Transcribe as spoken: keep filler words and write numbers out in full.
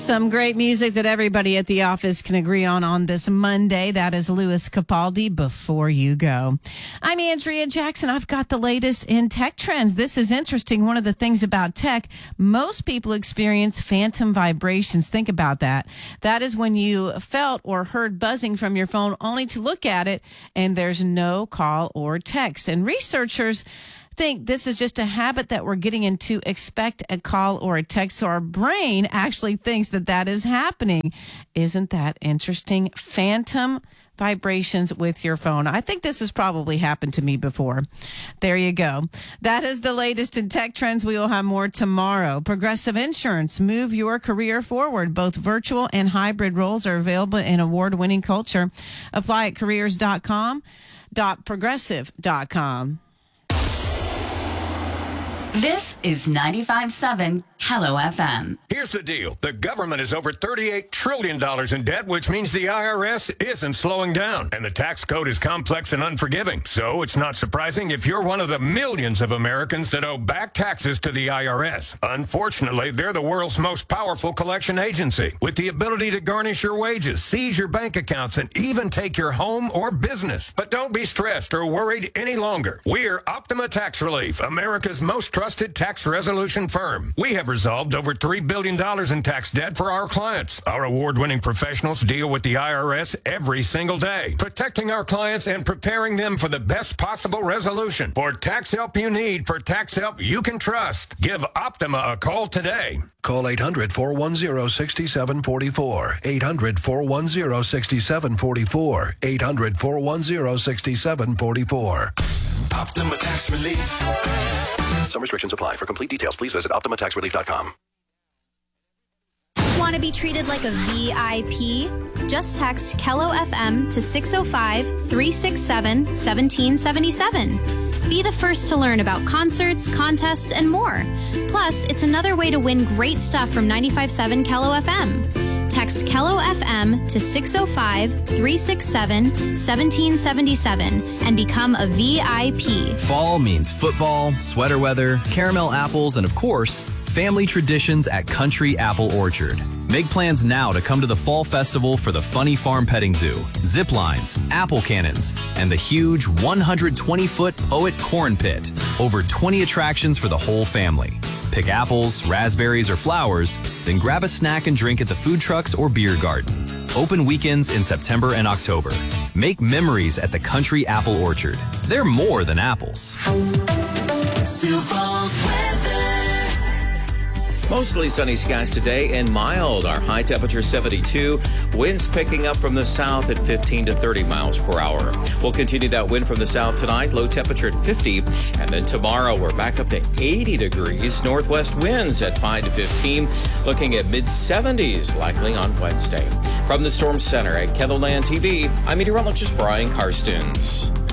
Some great music that everybody at the office can agree on on this Monday. That is Louis Capaldi, Before You Go. I'm Andrea Jackson. I've got the latest in tech trends. This is interesting. One of the things about tech, most people experience phantom vibrations. Think about that. That is when you felt or heard buzzing from your phone only to look at it and there's no call or text. And researchers think this is just a habit that we're getting into, expect a call or a text. So our brain actually thinks that that is happening. Isn't that interesting? Phantom vibrations with your phone. I think this has probably happened to me before. There you go. That is the latest in tech trends. We will have more tomorrow. Progressive Insurance, move your career forward. Both virtual and hybrid roles are available in award-winning culture. Apply at careers dot com dot progressive dot com. This is ninety-five point seven Hello F M. Here's the deal. The government is over thirty-eight trillion dollars in debt, which means the I R S isn't slowing down. And the tax code is complex and unforgiving. So it's not surprising if you're one of the millions of Americans that owe back taxes to the I R S. Unfortunately, they're the world's most powerful collection agency, with the ability to garnish your wages, seize your bank accounts, and even take your home or business. But don't be stressed or worried any longer. We're Optima Tax Relief, America's most trusted tax resolution firm. We have resolved over three billion dollars in tax debt for our clients. Our award-winning professionals deal with the I R S every single day, protecting our clients and preparing them for the best possible resolution. For tax help you need, for tax help you can trust, give Optima a call today. Call eight hundred, four one zero, six seven four four. eight hundred, four one zero, six seven four four. eight hundred, four one zero, six seven four four. Optima Tax Relief. Some restrictions apply. For complete details, please visit optima tax relief dot com. Want to be treated like a V I P? Just text Kello F M to six oh five, three six seven, one seven seven seven. Be the first to learn about concerts, contests, and more. Plus, it's another way to win great stuff from ninety-five point seven Kello F M. Text Kello F M to six oh five, three six seven, one seven seven seven and become a V I P. Fall means football, sweater weather, caramel apples, and of course, family traditions at Country Apple Orchard. Make plans now to come to the Fall Festival for the Funny Farm Petting Zoo, zip lines, apple cannons, and the huge one hundred twenty foot Poet Corn Pit. Over twenty attractions for the whole family. Pick apples, raspberries, or flowers, then grab a snack and drink at the food trucks or beer garden. Open weekends in September and October. Make memories at the Country Apple Orchard. They're more than apples. Mostly sunny skies today and mild. Our high temperature seventy-two. Winds picking up from the south at fifteen to thirty miles per hour. We'll continue that wind from the south tonight. Low temperature at fifty. And then tomorrow we're back up to eighty degrees. Northwest winds at five to fifteen. Looking at mid seventies likely on Wednesday. From the Storm Center at Kendall Land T V, I'm meteorologist Brian Karstens.